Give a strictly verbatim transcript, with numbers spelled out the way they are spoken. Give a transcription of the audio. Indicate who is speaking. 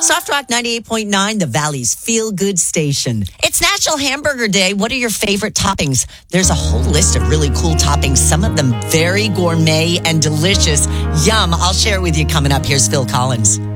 Speaker 1: Soft Rock ninety-eight point nine, the Valley's feel-good station. It's National Hamburger Day. What are your favorite toppings? There's a whole list of really cool toppings, some of them very gourmet and delicious. Yum. I'll share with you coming up. Here's Phil Collins.